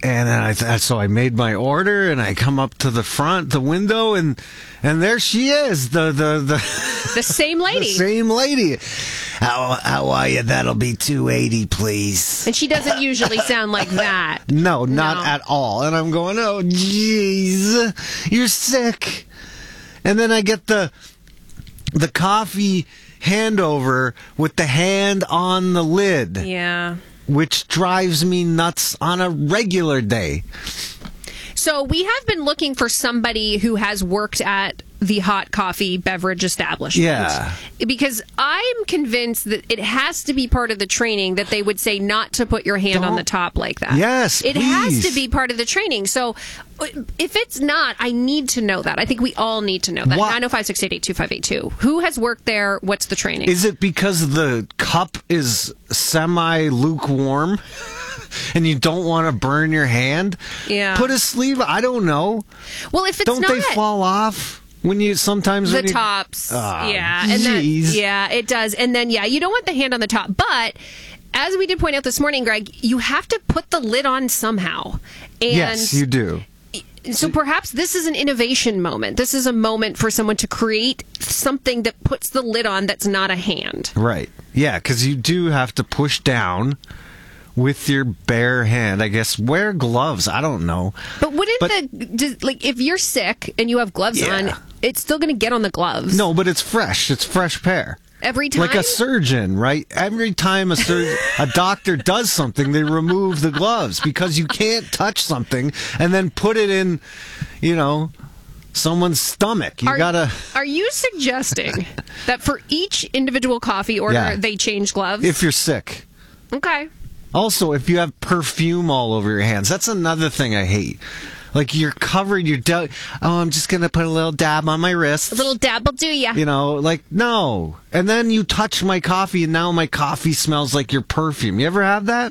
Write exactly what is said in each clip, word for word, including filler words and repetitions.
And then I th- so I made my order, and I come up to the front, the window, and and there she is, the the the, the same lady, the same lady. How how are you? That'll be two eighty, please. And she doesn't usually sound like that. No, not No. at all. And I'm going, oh, jeez, you're sick. And then I get the the coffee handover with the hand on the lid. Yeah. Which drives me nuts on a regular day. So we have been looking for somebody who has worked at the hot coffee beverage establishment. Yeah. Because I'm convinced that it has to be part of the training that they would say not to put your hand Don't- on the top like that. Yes, It has please. to be part of the training. So if it's not, I need to know that. I think we all need to know that. What- nine oh five, six eight eight, two five eight two. Who has worked there? What's the training? Is it because the cup is semi-lukewarm and you don't want to burn your hand? Yeah. Put a sleeve. I don't know. well, if it's Don't not... they fall off when you sometimes the when you- tops, Ah, yeah, and then jeez. yeah, it does, and then yeah, you don't want the hand on the top, but as we did point out this morning, Greg, you have to put the lid on somehow, and Yes, you do. so perhaps this is an innovation moment. This is a moment for someone to create something that puts the lid on that's not a hand. Right. Yeah, because you do have to push down with your bare hand. I guess wear gloves. I don't know. But wouldn't But- the does, like if you're sick and you have gloves Yeah. on, it's still going to get on the gloves? No, but it's fresh. It's fresh pair. every time. Like a surgeon, right? Every time a sur- a doctor does something, they remove the gloves because you can't touch something and then put it in, you know, someone's stomach. You Are, gotta. are you suggesting that for each individual coffee order Yeah. they change gloves? If you're sick. okay. Also, if you have perfume all over your hands, that's another thing I hate. Like you're covered, you're do- oh, I'm just gonna put a little dab on my wrist. A little dab will do ya. You know, like no. And then you touch my coffee, and now my coffee smells like your perfume. You ever have that?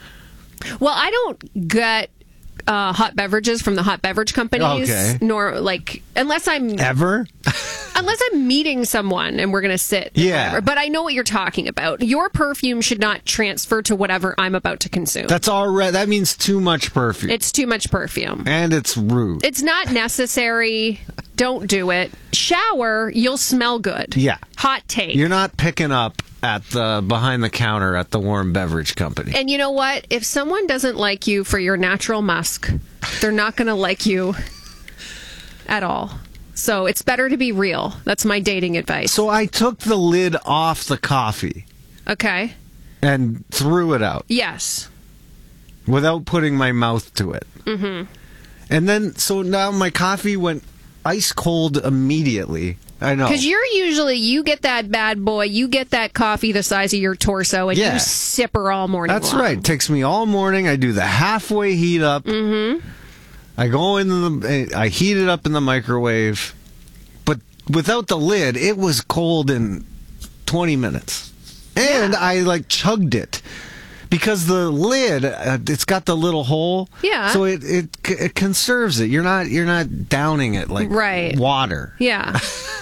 Well, I don't get uh, hot beverages from the hot beverage companies, Okay. nor like unless I'm Ever? unless I'm meeting someone and we're gonna sit. and Yeah. whatever. But I know what you're talking about. Your perfume should not transfer to whatever I'm about to consume. That's already. That means too much perfume, It's too much perfume. and it's rude. It's not necessary. Don't do it. Shower, you'll smell good. Yeah. Hot take. You're not picking up at the behind the counter at the warm beverage company. And you know what? If someone doesn't like you for your natural musk, they're not going to like you at all. So it's better to be real. That's my dating advice. So I took the lid off the coffee Okay. and threw it out Yes. without putting my mouth to it. Mm-hmm. And then, so now my coffee went ice cold immediately. I know. Because you're usually, you get that bad boy, you get that coffee the size of your torso, and Yeah. you sip her all morning That's long. right. It takes me all morning. I do the halfway heat up. Mm-hmm. I go in the, I heat it up in the microwave. But without the lid, it was cold in twenty minutes. And Yeah. I like chugged it. Because the lid, uh, it's got the little hole, Yeah. So it, it it conserves it. You're not you're not downing it like Right. water Yeah.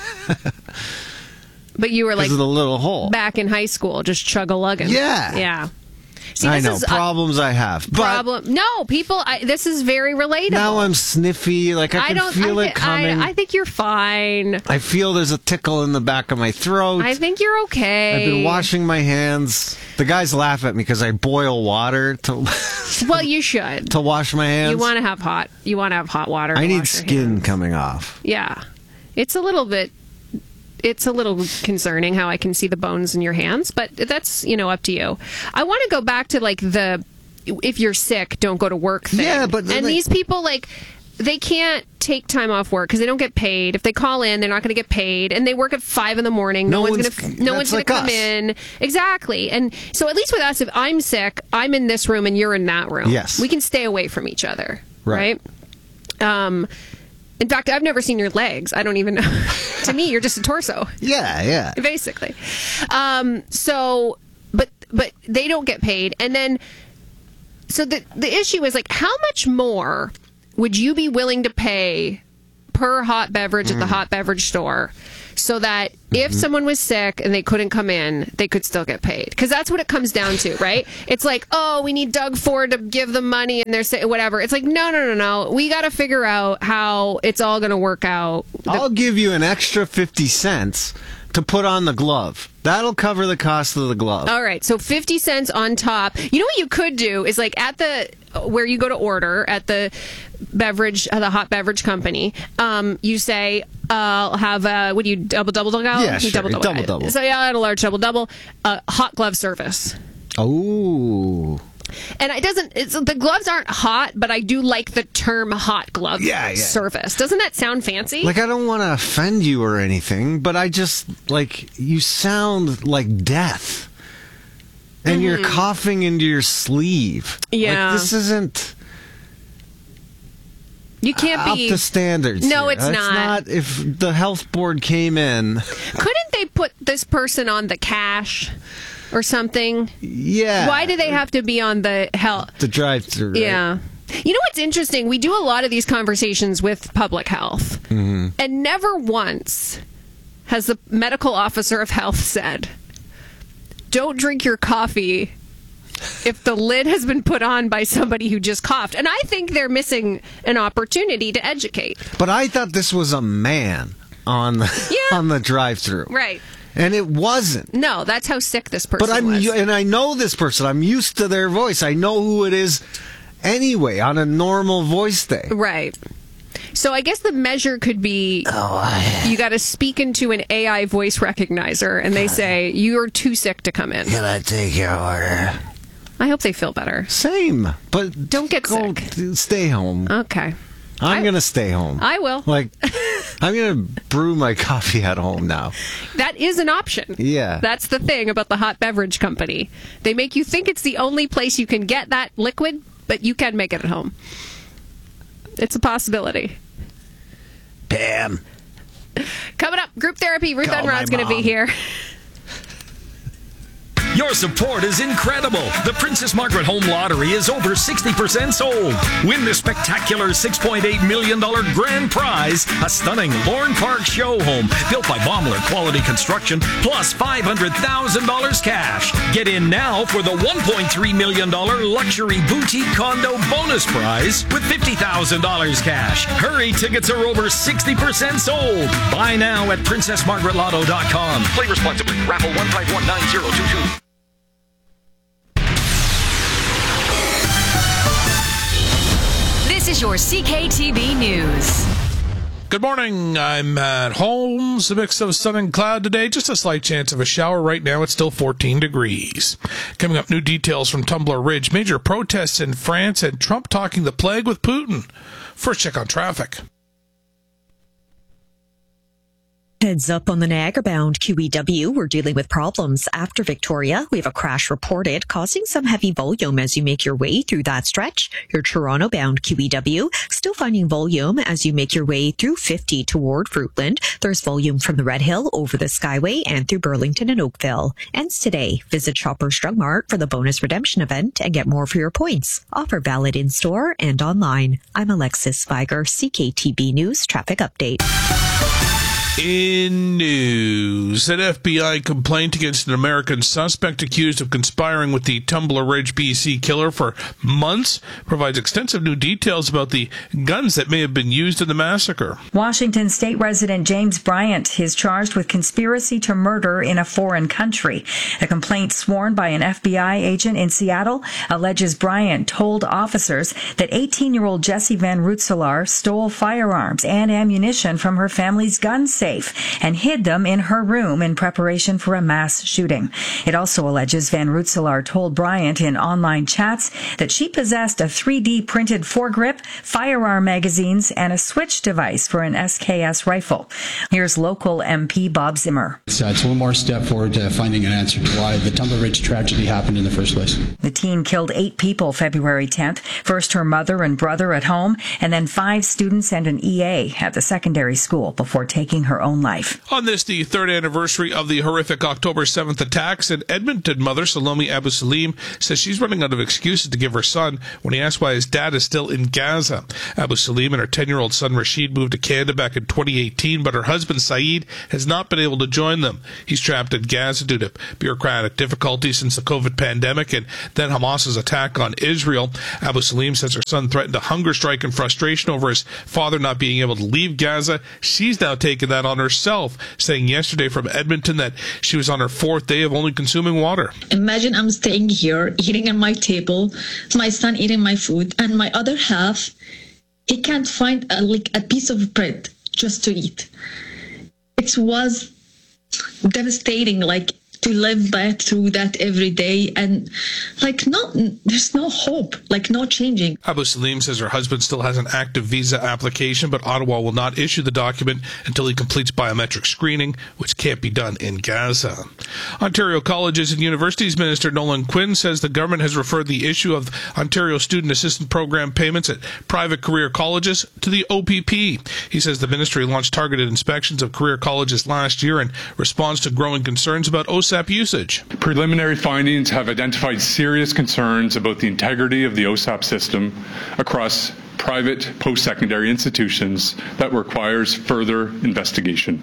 But you were because like of the little hole. back in high school, just chug-a-lugging. Yeah. Yeah. See, I this know is, uh, problems I have, but problem. No, people. I, this is very relatable. now I'm sniffy. Like I I can don't feel I, it thi- coming. I, I think you're fine. I feel there's a tickle in the back of my throat. I think you're okay. I've been washing my hands. The guys laugh at me because I boil water to Well, you should. to wash my hands. You want to have hot. You want to have hot water. to I need wash your skin hands. coming off. Yeah, it's a little bit. It's a little concerning how I can see the bones in your hands, but that's, you know, up to you. I want to go back to like the if you're sick, don't go to work thing. Yeah, but and like- these people like. They can't take time off work because they don't get paid. If they call in, they're not going to get paid, and they work at five in the morning. No, No one's one's- going to. No that's one's going like to come us. in. Exactly, and so at least with us, if I'm sick, I'm in this room and you're in that room. Yes. we can stay away from each other. Right. Right. Um. In fact, I've never seen your legs. I don't even know. To me, you're just a torso, Yeah, yeah. basically. Um. So, but but they don't get paid, and then so the the issue is like, how much more would you be willing to pay per hot beverage at the hot beverage store so that if mm-hmm. someone was sick and they couldn't come in, they could still get paid. Because that's what it comes down to, right? It's like, oh, we need Doug Ford to give them money and they're saying whatever. It's like, no, no, no, no. We got to figure out how it's all going to work out. The- I'll give you an extra fifty cents to put on the glove. That'll cover the cost of the glove. All right, so fifty cents on top. You know what you could do is like at the where you go to order at the beverage, uh, the hot beverage company. Um, you say, uh, "I'll have a what do you double double double?" Yeah, sure. Double double. double, double. So yeah, I had a large double double. Uh, hot glove service. Oh. And it doesn't. It's, the gloves aren't hot, but I do like the term "hot glove yeah, yeah. service." Doesn't that sound fancy? Like, I don't want to offend you or anything, but I just like you sound like death, and mm-hmm. you're coughing into your sleeve. Yeah, like, this isn't. You can't up be to standards. No, here. it's That's not. not. If the health board came in, couldn't they put this person on the cash? Or something. Yeah. Why do they have to be on the health? The drive-through. Right? Yeah. You know what's interesting? We do a lot of these conversations with public health, mm-hmm. and never once has the medical officer of health said, "Don't drink your coffee if the lid has been put on by somebody who just coughed." And I think they're missing an opportunity to educate. But I thought this was a man on the yeah. on the drive-through. Right. And it wasn't. No, that's how sick this person but I'm, was. And I know this person. I'm used to their voice. I know who it is anyway on a normal voice day. Right. So I guess the measure could be oh, I... you got to speak into an A I voice recognizer, and they say, you're too sick to come in. Can I take your order? I hope they feel better. Same. But don't get go, sick. Stay home. Okay. I'm going to stay home. I will. Like, I'm going to brew my coffee at home now. That is an option. Yeah. That's the thing about the hot beverage company. They make you think it's the only place you can get that liquid, but you can make it at home. It's a possibility. Bam. Coming up, group therapy. Ruth Call Enrod's going to be here. Your support is incredible. The Princess Margaret Home Lottery is over sixty percent sold. Win the spectacular six point eight million dollars grand prize, a stunning Lorne Park show home built by Baumler Quality Construction, plus five hundred thousand dollars cash. Get in now for the one point three million dollars luxury boutique condo bonus prize with fifty thousand dollars cash. Hurry, tickets are over sixty percent sold. Buy now at princess margaret lotto dot com. Play responsibly. Raffle one five one nine zero two two. This is your C K T B News. Good morning. I'm Matt Holmes. A mix of sun and cloud today. Just a slight chance of a shower. Right now, it's still fourteen degrees. Coming up, new details from Tumbler Ridge. Major protests in France and Trump talking the plague with Putin. First check on traffic. Heads up on the Niagara-bound Q E W. We're dealing with problems after Victoria. We have a crash reported causing some heavy volume as you make your way through that stretch. Your Toronto-bound Q E W still finding volume as you make your way through fifty toward Fruitland. There's volume from the Red Hill over the Skyway and through Burlington and Oakville. Ends today. Visit Shoppers Drug Mart for the bonus redemption event and get more for your points. Offer valid in-store and online. I'm Alexis Spiger, C K T B News Traffic Update. In news, an F B I complaint against an American suspect accused of conspiring with the Tumbler Ridge, B C killer for months provides extensive new details about the guns that may have been used in the massacre. Washington state resident James Bryant is charged with conspiracy to murder in a foreign country. A complaint sworn by an F B I agent in Seattle alleges Bryant told officers that eighteen-year-old Jessie Van Rootselaar stole firearms and ammunition from her family's gun safe and hid them in her room in preparation for a mass shooting. It also alleges Van Rootselaar told Bryant in online chats that she possessed a three D printed foregrip, firearm magazines, and a switch device for an S K S rifle. Here's local M P Bob Zimmer. So it's one more step forward to finding an answer to why the Tumbler Ridge tragedy happened in the first place. The teen killed eight people February tenth. First her mother and brother at home, and then five students and an E A at the secondary school before taking her her own life. On this, the third anniversary of the horrific October seventh attacks, an Edmonton mother, Salome Abu Salim, says she's running out of excuses to give her son when he asks why his dad is still in Gaza. Abu Salim and her ten-year-old son Rashid moved to Canada back in twenty eighteen, but her husband Saeed has not been able to join them. He's trapped in Gaza due to bureaucratic difficulties since the COVID pandemic and then Hamas's attack on Israel. Abu Salim says her son threatened a hunger strike in frustration over his father not being able to leave Gaza. She's now taken that on herself, saying yesterday from Edmonton that she was on her fourth day of only consuming water. Imagine I'm staying here, eating at my table, my son eating my food, and my other half, he can't find a, like a piece of bread just to eat. It was devastating, like, to live that through that every day, and like no, there's no hope, like no changing. Abu Salim says her husband still has an active visa application, but Ottawa will not issue the document until he completes biometric screening, which can't be done in Gaza. Ontario Colleges and Universities Minister Nolan Quinn says the government has referred the issue of Ontario Student Assistance Program payments at private career colleges to the O P P. He says the ministry launched targeted inspections of career colleges last year in response to growing concerns about O S A P usage. Preliminary findings have identified serious concerns about the integrity of the O S A P system across private post-secondary institutions that requires further investigation.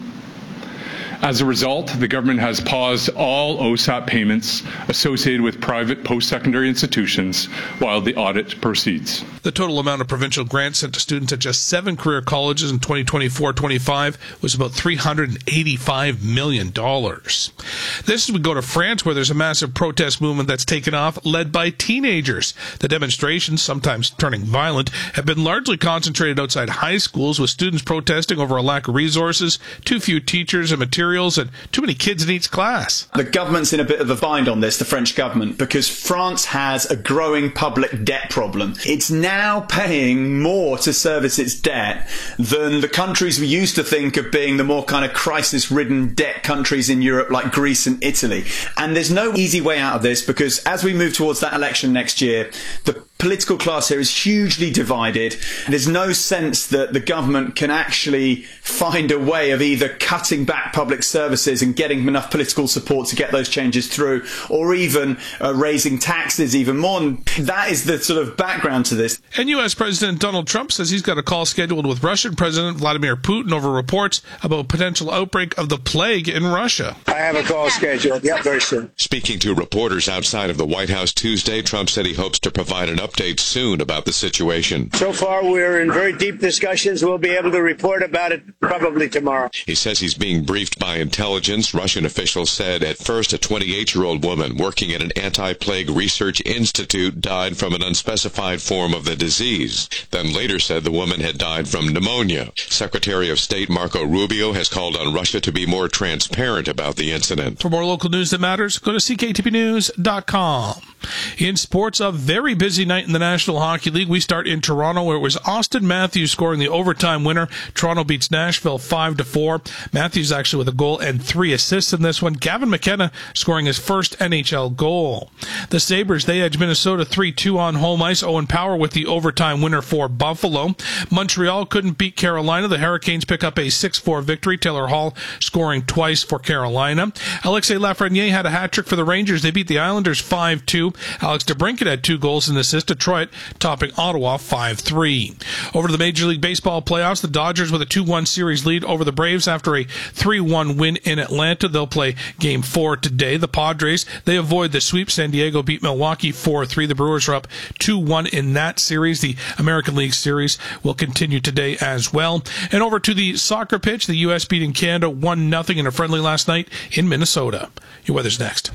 As a result, the government has paused all O S A P payments associated with private post-secondary institutions while the audit proceeds. The total amount of provincial grants sent to students at just seven career colleges in twenty twenty-four twenty-five was about three hundred eighty-five million dollars. This is we go to France, where there's a massive protest movement that's taken off, led by teenagers. The demonstrations, sometimes turning violent, have been largely concentrated outside high schools, with students protesting over a lack of resources, too few teachers and materials, and too many kids in each class. The government's in a bit of a bind on this, the French government, because France has a growing public debt problem. It's now paying more to service its debt than the countries we used to think of being the more kind of crisis-ridden debt countries in Europe, like Greece and Italy. And there's no easy way out of this, because as we move towards that election next year, the political class here is hugely divided. There's no sense that the government can actually find a way of either cutting back public services and getting enough political support to get those changes through, or even uh, raising taxes even more. And that is the sort of background to this. And U S President Donald Trump says he's got a call scheduled with Russian President Vladimir Putin over reports about a potential outbreak of the plague in Russia. I have a call scheduled, yeah, very soon. Speaking to reporters outside of the White House Tuesday, Trump said he hopes to provide an update soon about the situation. So far, we're in very deep discussions. We'll be able to report about it probably tomorrow. He says he's being briefed by intelligence. Russian officials said at first a twenty-eight-year-old woman working at an anti-plague research institute died from an unspecified form of the disease. Then later said the woman had died from pneumonia. Secretary of State Marco Rubio has called on Russia to be more transparent about the incident. For more local news that matters, go to c k t p news dot com. In sports, a very busy night in the National Hockey League. We start in Toronto, where it was Austin Matthews scoring the overtime winner. Toronto beats Nashville five to four. Matthews actually with a goal and three assists in this one. Gavin McKenna scoring his first N H L goal. The Sabres, they edge Minnesota three two on home ice. Owen Power with the overtime winner for Buffalo. Montreal couldn't beat Carolina. The Hurricanes pick up a six four victory. Taylor Hall scoring twice for Carolina. Alexis Lafreniere had a hat trick for the Rangers. They beat the Islanders five two. Alex DeBrincat had two goals and assists. Detroit topping Ottawa five three. Over to the Major League Baseball playoffs, the Dodgers with a two one series lead over the Braves after a three one win in Atlanta. They'll play game four today. The Padres, they avoid the sweep. San Diego beat Milwaukee four three. The Brewers are up two one in that series. The American League Series will continue today as well. And over to the soccer pitch, the U S beating Canada one nothing in a friendly last night in Minnesota. Your weather's next.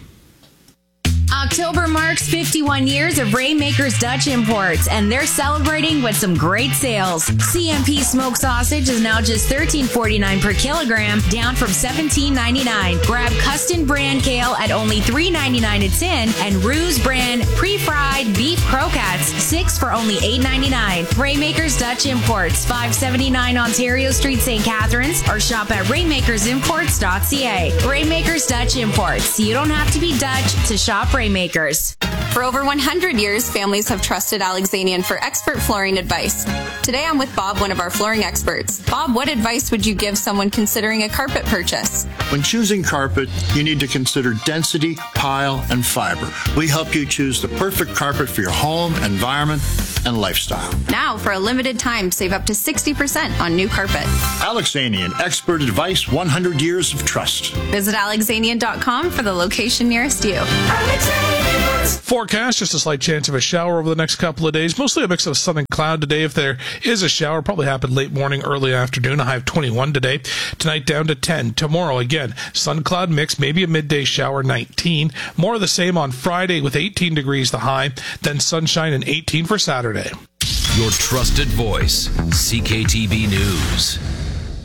October marks fifty-one years of Rainmakers Dutch Imports, and they're celebrating with some great sales. C M P smoked sausage is now just thirteen forty-nine per kilogram, down from seventeen ninety-nine. Grab Custom brand kale at only three ninety-nine a tin, and Ruse brand pre-fried beef croquettes, six for only eight ninety-nine. Rainmakers Dutch Imports, five seventy-nine Ontario Street, Saint Catharines, or shop at rainmakers imports dot c a. Rainmakers Dutch Imports. You don't have to be Dutch to shop Rainmakers. For over one hundred years, families have trusted Alexanian for expert flooring advice. Today I'm with Bob, one of our flooring experts. Bob, what advice would you give someone considering a carpet purchase? When choosing carpet, you need to consider density, pile, and fiber. We help you choose the perfect carpet for your home, environment, and lifestyle. Now, for a limited time, save up to sixty percent on new carpet. Alexanian, expert advice, one hundred years of trust. Visit alexanian dot com for the location nearest you. Forecast, just a slight chance of a shower over the next couple of days. Mostly a mix of sun and cloud today. If there is a shower, probably happen late morning, early afternoon. A high of twenty-one today. Tonight down to ten. Tomorrow, again, sun cloud mix, maybe a midday shower, nineteen. More of the same on Friday with eighteen degrees the high. Then sunshine and eighteen for Saturday. Your trusted voice, C K T V News.